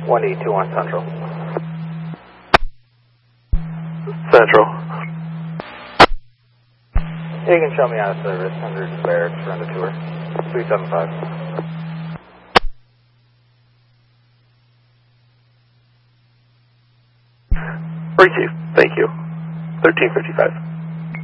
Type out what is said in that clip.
1E21 Central. Central. You can show me out of service under barracks for the tour. 375. Receive. Thank you. 1355.